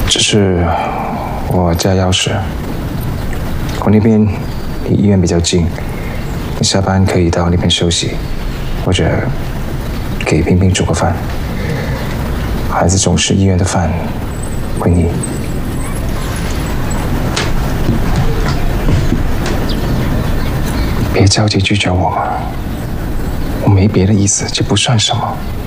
只是我家钥匙，我那边离医院比较近，你下班可以到那边休息，或者给冰冰煮个饭。孩子总是医院的饭，归你。别着急拒绝我嘛，我没别的意思，这不算什么。